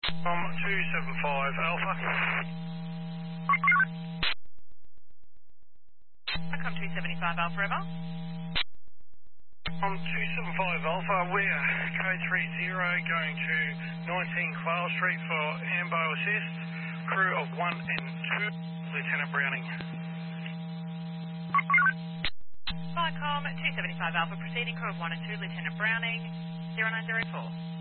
275 Alpha. Macom 275 Alpha Ever. 275 Alpha, we're code 30 going to 19 Quayle Street for Ambo assist. Crew of 1 and 2, Lieutenant Browning. Macom 275 Alpha proceeding, crew of 1 and 2, Lieutenant Browning, 0904.